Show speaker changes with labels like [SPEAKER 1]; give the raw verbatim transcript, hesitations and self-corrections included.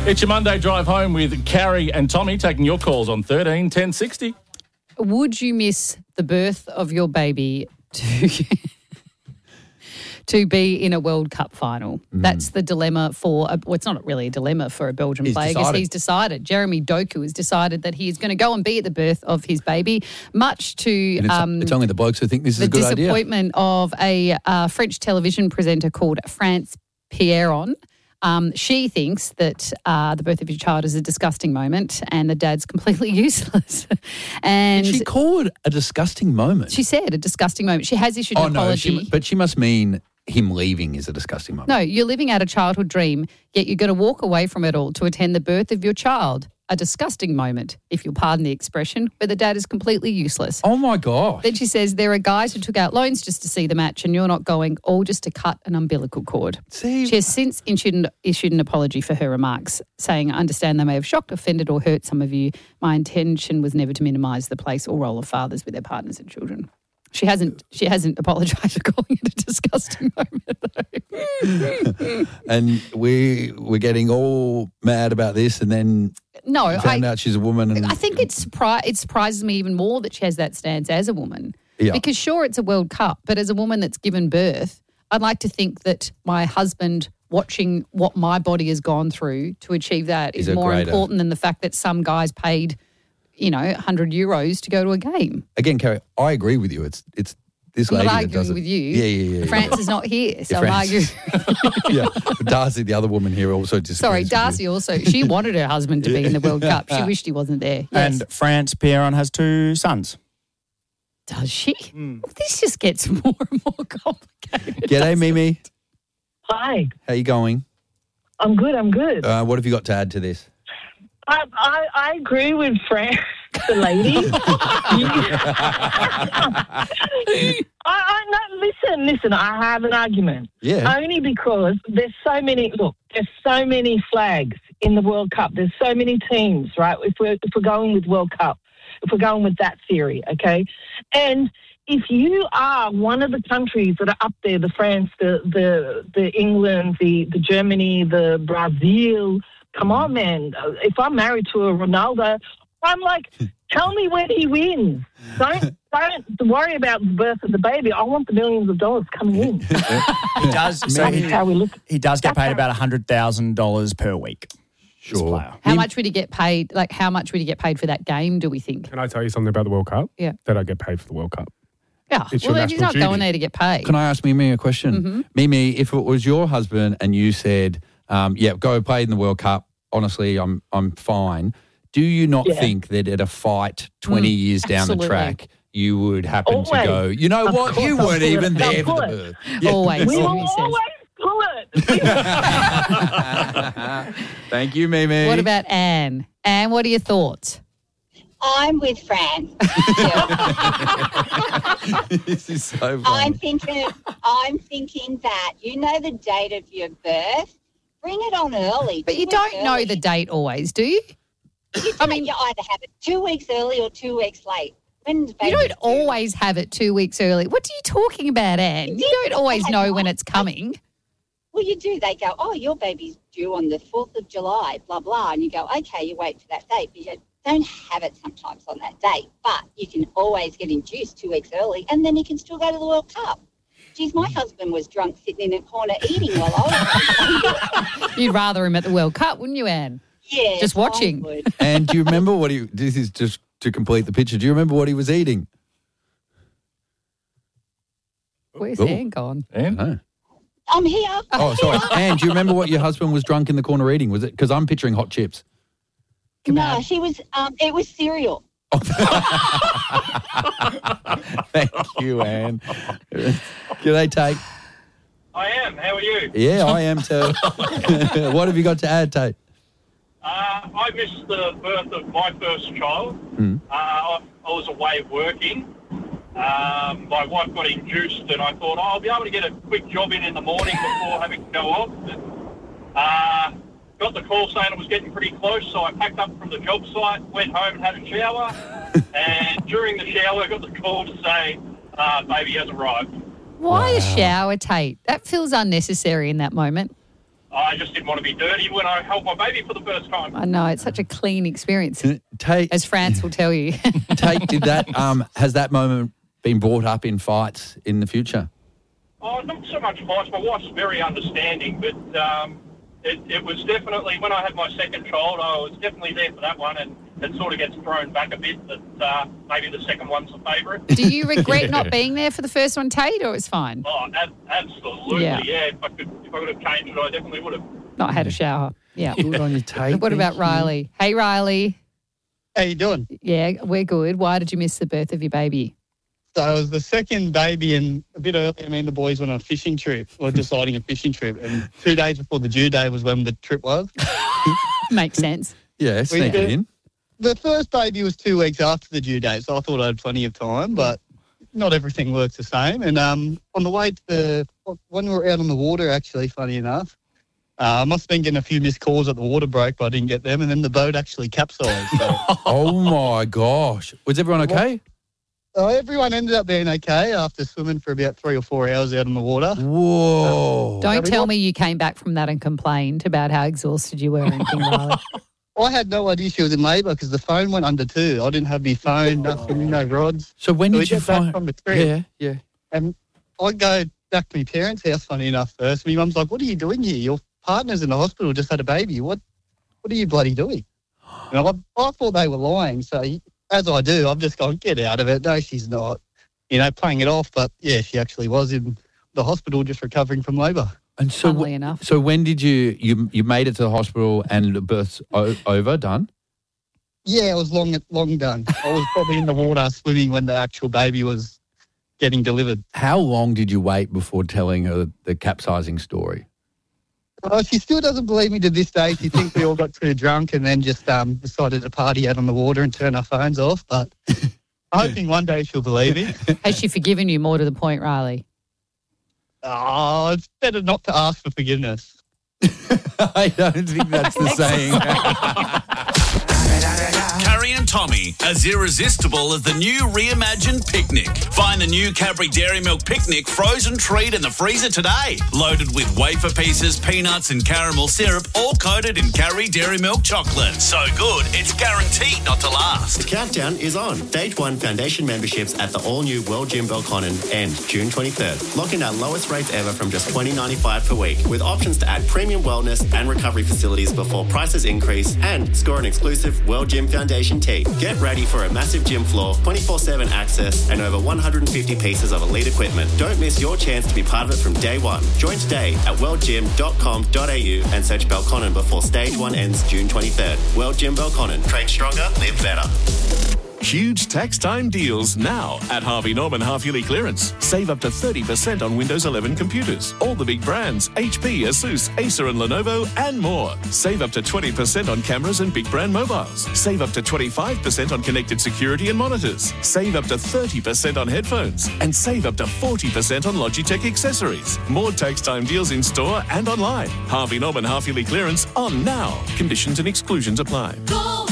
[SPEAKER 1] It's your Monday drive home with Carrie and Tommy taking your calls on thirteen ten sixty.
[SPEAKER 2] Would you miss the birth of your baby to to be in a World Cup final? Mm. That's the dilemma for, a, well, it's not really a dilemma for a Belgian
[SPEAKER 3] he's
[SPEAKER 2] player because he's decided. Jeremy Doku has decided that he is going to go and be at the birth of his baby, much to
[SPEAKER 3] it's,
[SPEAKER 2] um,
[SPEAKER 3] it's only the blokes who think this is a good idea.
[SPEAKER 2] The disappointment of a uh, French television presenter called France Pierron. Um, she thinks that uh, the birth of your child is a disgusting moment and the dad's completely useless. and
[SPEAKER 3] Did she call it a disgusting moment?
[SPEAKER 2] She said a disgusting moment. She has issued
[SPEAKER 3] oh,
[SPEAKER 2] an apology.
[SPEAKER 3] No, she, but she must mean him leaving is a disgusting moment.
[SPEAKER 2] No, you're living out a childhood dream, yet you're going to walk away from it all to attend the birth of your child. A disgusting moment, if you'll pardon the expression, where the dad is completely useless.
[SPEAKER 3] Oh, my gosh.
[SPEAKER 2] Then she says there are guys who took out loans just to see the match and you're not going, all just to cut an umbilical cord.
[SPEAKER 3] See?
[SPEAKER 2] She has since issued an, issued an apology for her remarks, saying, I understand they may have shocked, offended or hurt some of you. My intention was never to minimise the place or role of fathers with their partners and children. She hasn't She hasn't apologised for calling it a disgusting moment, though.
[SPEAKER 3] And we, we're getting all mad about this and then...
[SPEAKER 2] No,
[SPEAKER 3] found
[SPEAKER 2] I,
[SPEAKER 3] out she's a woman. And
[SPEAKER 2] I think it's surpri- it surprises me even more that she has that stance as a woman.
[SPEAKER 3] Yeah.
[SPEAKER 2] Because sure, it's a World Cup, but as a woman that's given birth, I'd like to think that my husband watching what my body has gone through to achieve that is,
[SPEAKER 3] Is a
[SPEAKER 2] more
[SPEAKER 3] greater-
[SPEAKER 2] important than the fact that some guys paid, you know, one hundred euros to go to a game.
[SPEAKER 3] Again, Carrie, I agree with you. It's it's this
[SPEAKER 2] I'm
[SPEAKER 3] lady
[SPEAKER 2] not
[SPEAKER 3] that
[SPEAKER 2] arguing
[SPEAKER 3] does it.
[SPEAKER 2] with you.
[SPEAKER 3] Yeah, yeah, yeah.
[SPEAKER 2] France
[SPEAKER 3] yeah.
[SPEAKER 2] is not here, so
[SPEAKER 3] Yeah,
[SPEAKER 2] I'm
[SPEAKER 3] France-
[SPEAKER 2] arguing.
[SPEAKER 3] yeah, but Darcy, the other woman here, also disagrees
[SPEAKER 2] Sorry,
[SPEAKER 3] with
[SPEAKER 2] Darcy
[SPEAKER 3] you.
[SPEAKER 2] also, she wanted her husband to be in the World Cup. She wished he wasn't there. Yes.
[SPEAKER 4] And France Pierron has two sons.
[SPEAKER 2] Does she? Mm. This just gets more and more complicated.
[SPEAKER 3] G'day, Mimi.
[SPEAKER 5] Hi.
[SPEAKER 3] How you going?
[SPEAKER 5] I'm good, I'm good.
[SPEAKER 3] Uh, what have you got to add to this?
[SPEAKER 5] I, I, I agree with Fran, the lady. I, I no, listen, listen. I have an argument.
[SPEAKER 3] Yeah.
[SPEAKER 5] Only because there's so many. Look, there's so many flags in the World Cup. There's so many teams, right? If we're if we're going with World Cup, if we're going with that theory, okay, and. If you are one of the countries that are up there, the France, the the, the England, the, the Germany, the Brazil, come on, man. If I'm married to a Ronaldo, I'm like, tell me when he wins. Don't don't worry about the birth of the baby. I want the millions of dollars coming in.
[SPEAKER 4] He does. So
[SPEAKER 5] That's
[SPEAKER 4] he,
[SPEAKER 5] how we look.
[SPEAKER 4] he does get
[SPEAKER 5] That's
[SPEAKER 4] paid
[SPEAKER 5] how-
[SPEAKER 4] about one hundred thousand dollars per week. This
[SPEAKER 3] Sure.
[SPEAKER 4] player.
[SPEAKER 2] How much would he get paid? Like, how much would he get paid for that game, do we think?
[SPEAKER 6] Can I tell you something about the World Cup?
[SPEAKER 2] Yeah.
[SPEAKER 6] That I get paid for the World Cup.
[SPEAKER 2] Yeah.
[SPEAKER 6] It's your
[SPEAKER 2] Well, if he's
[SPEAKER 6] national
[SPEAKER 2] not going
[SPEAKER 6] duty.
[SPEAKER 2] there to get paid.
[SPEAKER 3] Can I ask Mimi a question?
[SPEAKER 2] Mm-hmm.
[SPEAKER 3] Mimi, if it was your husband and you said, um, yeah, go play in the World Cup, honestly, I'm I'm fine. Do you not
[SPEAKER 5] Yeah.
[SPEAKER 3] think that at a fight twenty
[SPEAKER 2] Mm,
[SPEAKER 3] years down
[SPEAKER 2] absolutely.
[SPEAKER 3] the track, you would happen
[SPEAKER 5] Always.
[SPEAKER 3] to go, you know
[SPEAKER 5] Of
[SPEAKER 3] what,
[SPEAKER 5] course
[SPEAKER 3] you
[SPEAKER 5] I'll
[SPEAKER 3] weren't
[SPEAKER 5] pull it.
[SPEAKER 3] even
[SPEAKER 5] I'll
[SPEAKER 3] there for
[SPEAKER 5] pull
[SPEAKER 3] the
[SPEAKER 5] it.
[SPEAKER 3] birth. Yeah.
[SPEAKER 2] Always.
[SPEAKER 5] We will
[SPEAKER 2] he says.
[SPEAKER 5] always pull it.
[SPEAKER 3] Thank you, Mimi.
[SPEAKER 2] What about Anne? Anne, what are your thoughts?
[SPEAKER 7] I'm with Fran.
[SPEAKER 3] This is so
[SPEAKER 7] I'm
[SPEAKER 3] funny.
[SPEAKER 7] thinking. I'm thinking that you know the date of your birth. Bring it on early.
[SPEAKER 2] But
[SPEAKER 7] two
[SPEAKER 2] you
[SPEAKER 7] weeks
[SPEAKER 2] don't know
[SPEAKER 7] early.
[SPEAKER 2] the date always, do you?
[SPEAKER 7] You
[SPEAKER 2] I
[SPEAKER 7] I
[SPEAKER 2] mean-
[SPEAKER 7] mean, you either have it two weeks early or two weeks late. When's
[SPEAKER 2] You
[SPEAKER 7] baby
[SPEAKER 2] don't
[SPEAKER 7] due?
[SPEAKER 2] always have it two weeks early. What are you talking about, Anne? You don't always know when it's coming.
[SPEAKER 7] Well, you do. They go, oh, your baby's due on the fourth of July, blah, blah. And you go, okay, you wait for that date. But you don't have it sometimes on that date. But you can always get induced two weeks early and then you can still go to the World Cup. Geez, my husband was drunk sitting in a corner eating while I was
[SPEAKER 2] You'd rather him at the World Cup, wouldn't you, Anne?
[SPEAKER 7] Yeah,
[SPEAKER 2] Just watching.
[SPEAKER 7] I would.
[SPEAKER 3] And do you remember what he, this is just to complete the picture, do you remember what he was eating?
[SPEAKER 2] Where's
[SPEAKER 3] Oh.
[SPEAKER 2] Anne gone?
[SPEAKER 1] And
[SPEAKER 3] No.
[SPEAKER 7] I'm here.
[SPEAKER 3] Oh, sorry. And do you remember what your husband was drunk in the corner eating? Was it, because I'm picturing hot chips.
[SPEAKER 7] No, he was. Um, it was cereal.
[SPEAKER 3] Thank you, Anne. G'day, Tate.
[SPEAKER 8] I am. How are you?
[SPEAKER 3] Yeah, I am too. What have you got to add, Tate?
[SPEAKER 8] Uh, I missed the birth of my first child.
[SPEAKER 3] Mm.
[SPEAKER 8] Uh, I, I was away working. Um, my wife got induced, and I thought, oh, I'll be able to get a quick job in in the morning before having to go off. And, uh, got the call saying it was getting pretty close, so I packed up from the job site, went home and had a shower. And during the shower, I got the call to say, uh, baby has arrived.
[SPEAKER 2] Why
[SPEAKER 3] Wow.
[SPEAKER 2] a shower, Tate? That feels unnecessary in that moment.
[SPEAKER 8] Oh, I just didn't want to be dirty when I held my baby for the first time.
[SPEAKER 2] I know, it's such a clean experience,
[SPEAKER 3] Tate,
[SPEAKER 2] as France will tell you.
[SPEAKER 3] Tate, did that, um, has that moment been brought up in fights in the future?
[SPEAKER 8] Oh, not so much fights. My wife's very understanding, but um, it, it was definitely, when I had my second child, I was definitely there for that one, and it sort of gets thrown back a bit that uh, maybe the second one's a favourite.
[SPEAKER 2] Do you regret not being there for the first one, Tate, or it's fine?
[SPEAKER 8] Oh, ab- absolutely,
[SPEAKER 2] Yeah.
[SPEAKER 8] yeah. If I could, if I could have changed it, I definitely would have.
[SPEAKER 2] Not had a shower. Yeah.
[SPEAKER 3] Good on you, Tate.
[SPEAKER 2] What about Riley? Hey, Riley.
[SPEAKER 9] How you doing?
[SPEAKER 2] Yeah, we're good. Why did you miss the birth of your baby?
[SPEAKER 9] So it was the second baby, and a bit earlier, me and the boys went on a fishing trip, or deciding a fishing trip, and two days before the due day was when the trip was.
[SPEAKER 2] Makes sense.
[SPEAKER 3] Yeah, sneak it in.
[SPEAKER 9] The first baby was two weeks after the due date, so I thought I had plenty of time, but not everything works the same. And um, on the way to the, when we were out on the water, actually, funny enough, uh, I must have been getting a few missed calls at the water break, but I didn't get them, and then the boat actually capsized. So.
[SPEAKER 3] Oh, my gosh. Was everyone okay?
[SPEAKER 9] So everyone ended up being okay after swimming for about three or four hours out on the water.
[SPEAKER 3] Whoa.
[SPEAKER 2] Don't tell me you came back from that and complained about how exhausted you were or anything, Riley.
[SPEAKER 9] I had no idea she was in labour because the phone went under too. I didn't have my phone, nothing, no rods.
[SPEAKER 3] So when
[SPEAKER 9] So
[SPEAKER 3] did
[SPEAKER 9] we
[SPEAKER 3] you
[SPEAKER 9] get back
[SPEAKER 3] find...
[SPEAKER 9] from the trip.
[SPEAKER 3] Yeah, yeah.
[SPEAKER 9] And I go back to my parents' house, funny enough, first. My mum's like, what are you doing here? Your partner's in the hospital, just had a baby. What What are you bloody doing? And I, I thought they were lying. So as I do, I've just gone, get out of it. No, she's not. You know, playing it off. But, yeah, she actually was in the hospital just recovering from labour.
[SPEAKER 3] And so,
[SPEAKER 2] Funnily enough.
[SPEAKER 3] so when did you, you, you made it to the hospital and the birth's o- over, done?
[SPEAKER 9] Yeah, it was long, long done. I was probably in the water swimming when the actual baby was getting delivered.
[SPEAKER 3] How long did you wait before telling her the capsizing story?
[SPEAKER 9] Well, she still doesn't believe me to this day. She thinks we all got too drunk and then just um, decided to party out on the water and turn our phones off. But I'm hoping one day she'll believe me.
[SPEAKER 2] Has she forgiven you, more to the point, Riley?
[SPEAKER 9] Oh, it's better not to ask for forgiveness.
[SPEAKER 3] I don't think that's the saying.
[SPEAKER 10] Carrie and Tommy, as irresistible as the new reimagined picnic. Find the new Cadbury Dairy Milk Picnic frozen treat in the freezer today. Loaded with wafer pieces, peanuts and caramel syrup, all coated in Cadbury Dairy Milk chocolate. So good, it's guaranteed not to last.
[SPEAKER 11] The countdown is on. Stage one foundation memberships at the all-new World Gym Belconnen end June twenty-third. Lock in our lowest rates ever from just twenty dollars ninety-five per week, with options to add premium wellness and recovery facilities before prices increase, and score an exclusive World Gym Foundation tee. Get ready for a massive gym floor, twenty-four seven access, and over one hundred fifty pieces of elite equipment. Don't miss your chance to be part of it from day one. Join today at world gym dot com dot a u and search Belconnen before stage one ends June twenty-third. World Gym Belconnen. Train stronger, live better.
[SPEAKER 10] Huge tax time deals now at Harvey Norman half-yearly clearance. Save up to thirty percent on Windows eleven computers. All the big brands, H P, Asus, Acer and Lenovo and more. Save up to twenty percent on cameras and big brand mobiles. Save up to twenty-five percent on connected security and monitors. Save up to thirty percent on headphones. And save up to forty percent on Logitech accessories. More tax time deals in store and online. Harvey Norman half-yearly clearance on now. Conditions and exclusions apply.